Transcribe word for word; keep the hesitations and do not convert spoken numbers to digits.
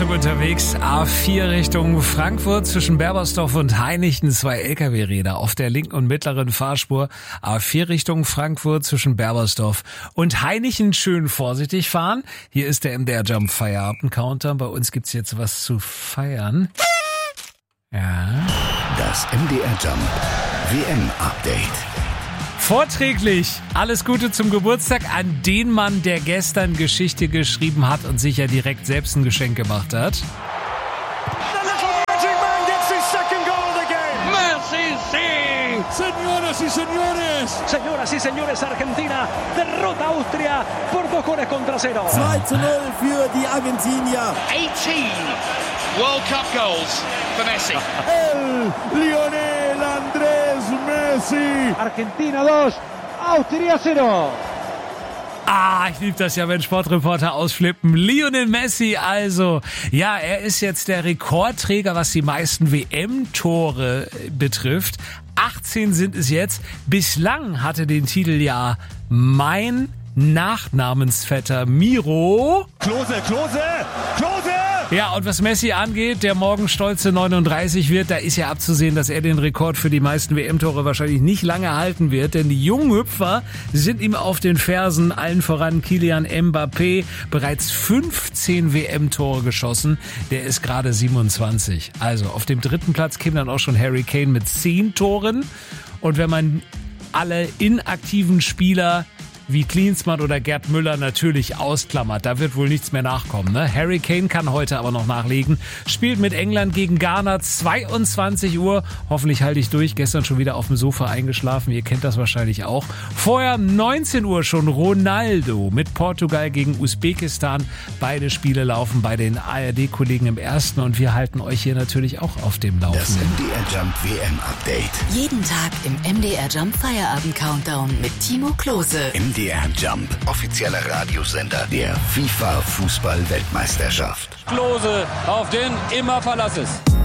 Richtung unterwegs. A vier Richtung Frankfurt zwischen Berbersdorf und Hainichen. Zwei L K W-Räder auf der linken und mittleren Fahrspur. A vier Richtung Frankfurt zwischen Berbersdorf und Hainichen. Schön vorsichtig fahren. Hier ist der M D R Jump Feierabend-Counter. Bei uns gibt's jetzt was zu feiern. Ja. Das M D R Jump W M-Update. Vorträglich alles Gute zum Geburtstag an den Mann, der gestern Geschichte geschrieben hat und sich ja direkt selbst ein Geschenk gemacht hat. Señoras y señores, señoras y señores, Argentina derrota Austria por dos goles contra cero. zwei zu null für die Argentinier. eighteen World Cup goals for Messi. El Lionel Andrés Messi. Argentina dos, Austria cero. Ah, ich liebe das ja, wenn Sportreporter ausflippen. Lionel Messi also. Ja, er ist jetzt der Rekordträger, was die meisten W M-Tore betrifft. achtzehn sind es jetzt. Bislang hatte den Titel ja mein Nachnamensvetter Miro. Klose, Klose, Klose! Ja, und was Messi angeht, der morgen stolze neununddreißig wird, da ist ja abzusehen, dass er den Rekord für die meisten W M-Tore wahrscheinlich nicht lange halten wird, denn die jungen Hüpfer sind ihm auf den Fersen, allen voran Kylian Mbappé, bereits fünfzehn W M-Tore geschossen, der ist gerade siebenundzwanzig. Also auf dem dritten Platz käme dann auch schon Harry Kane mit zehn Toren und wenn man alle inaktiven Spieler wie Klinsmann oder Gerd Müller natürlich ausklammert. Da wird wohl nichts mehr nachkommen. Ne? Harry Kane kann heute aber noch nachlegen. Spielt mit England gegen Ghana, zweiundzwanzig Uhr. Hoffentlich halte ich durch. Gestern schon wieder auf dem Sofa eingeschlafen. Ihr kennt das wahrscheinlich auch. Vorher neunzehn Uhr schon Ronaldo mit Portugal gegen Usbekistan. Beide Spiele laufen bei den A R D-Kollegen im Ersten und wir halten euch hier natürlich auch auf dem Das Laufenden. M D R Jump W M-Update. Jeden Tag im M D R Jump Feierabend-Countdown mit Timo Klose. M D R Jump, offizieller Radiosender der FIFA-Fußball-Weltmeisterschaft. Klose, auf den immer Verlass ist.